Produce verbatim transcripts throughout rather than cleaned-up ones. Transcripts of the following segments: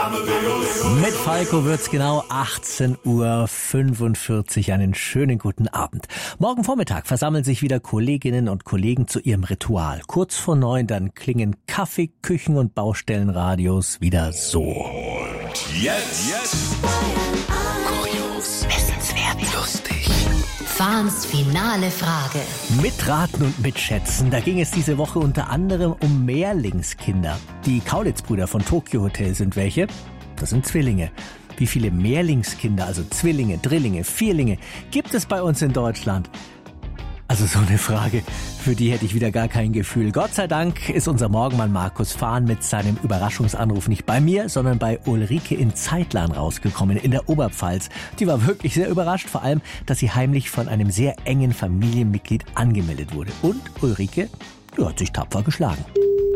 Mit Falco wird's genau achtzehn Uhr fünfundvierzig. Einen schönen guten Abend. Morgen Vormittag versammeln sich wieder Kolleginnen und Kollegen zu ihrem Ritual. Kurz vor neun dann klingen Kaffee-, Küchen- und Baustellenradios wieder so. Und jetzt, jetzt. Kurios, wissenswert, lustig. Fahns finale Frage. Mitraten und mitschätzen. Da ging es diese Woche unter anderem um Mehrlingskinder. Die Kaulitz-Brüder von Tokyo Hotel sind welche? Das sind Zwillinge. Wie viele Mehrlingskinder, also Zwillinge, Drillinge, Vierlinge, gibt es bei uns in Deutschland? Also so eine Frage, für die hätte ich wieder gar kein Gefühl. Gott sei Dank ist unser Morgenmann Markus Fahn mit seinem Überraschungsanruf nicht bei mir, sondern bei Ulrike in Zeitlern rausgekommen, in der Oberpfalz. Die war wirklich sehr überrascht, vor allem, dass sie heimlich von einem sehr engen Familienmitglied angemeldet wurde. Und Ulrike, die hat sich tapfer geschlagen.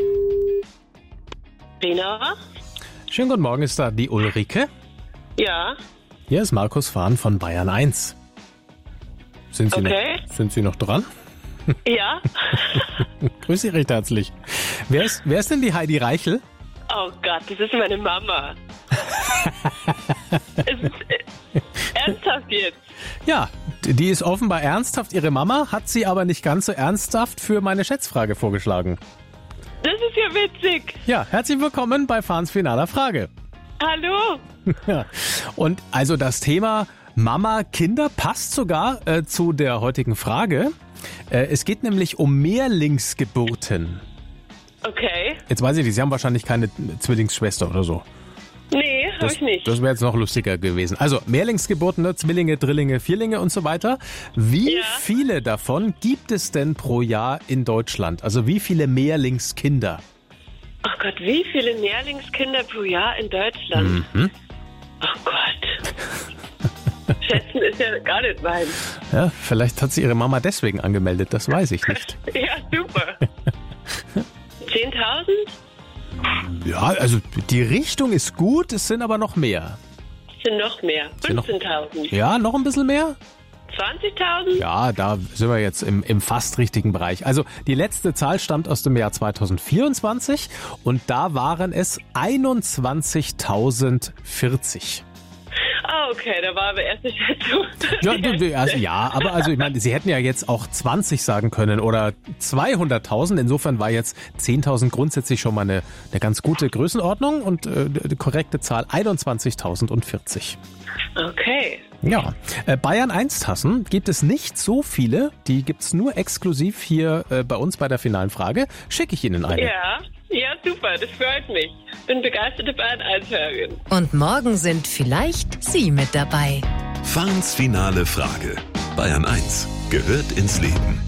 Rena? Schönen guten Morgen, ist da die Ulrike? Ja. Hier ist Markus Fahn von Bayern eins. Sind Sie, Okay. noch, sind Sie noch dran? Ja. Grüß Sie recht herzlich. Wer ist, wer ist denn die Heidi Reichel? Oh Gott, das ist meine Mama. Es ist, äh, ernsthaft jetzt? Ja, die ist offenbar ernsthaft. Ihre Mama hat sie aber nicht ganz so ernsthaft für meine Schätzfrage vorgeschlagen. Das ist ja witzig. Ja, herzlich willkommen bei Fahns finaler Frage. Hallo. Ja. Und also das Thema Mama, Kinder passt sogar äh, zu der heutigen Frage. Äh, es geht nämlich um Mehrlingsgeburten. Okay. Jetzt weiß ich nicht, Sie haben wahrscheinlich keine Zwillingsschwester oder so. Nee, hab Das, ich nicht. das wäre jetzt noch lustiger gewesen. Also Mehrlingsgeburten, ne? Zwillinge, Drillinge, Vierlinge und so weiter. Wie Ja. viele davon gibt es denn pro Jahr in Deutschland? Also wie viele Mehrlingskinder? Oh Gott, wie viele Nährlingskinder pro Jahr in Deutschland? Mhm. Oh Gott. Schätzen ist ja gar nicht mein. Ja, vielleicht hat sie ihre Mama deswegen angemeldet, das weiß ich nicht. Ja, super. zehntausend? Ja, also die Richtung ist gut, es sind aber noch mehr. Sind noch mehr. Sind noch- fünfzehntausend. Ja, noch ein bisschen mehr? zwanzigtausend? Ja, da sind wir jetzt im, im fast richtigen Bereich. Also die letzte Zahl stammt aus dem Jahr zweitausendvierundzwanzig und da waren es einundzwanzigtausendvierzig. Ah, okay, da war aber erste Schätzung. Ja, du- du- also, ja, aber also ich meine, Sie hätten ja jetzt auch zwanzig sagen können oder zweihunderttausend. Insofern war jetzt zehntausend grundsätzlich schon mal eine, eine ganz gute Größenordnung und äh, die korrekte Zahl einundzwanzigtausendvierzig. Okay. Ja, äh, Bayern eins Tassen gibt es nicht so viele. Die gibt's nur exklusiv hier äh, bei uns bei der finalen Frage. Schicke ich Ihnen eine. Ja, ja, super, das freut mich. Bin begeisterte Bayern eins Hörerin. Und morgen sind vielleicht Sie mit dabei. Fahns finale Frage. Bayern eins gehört ins Leben.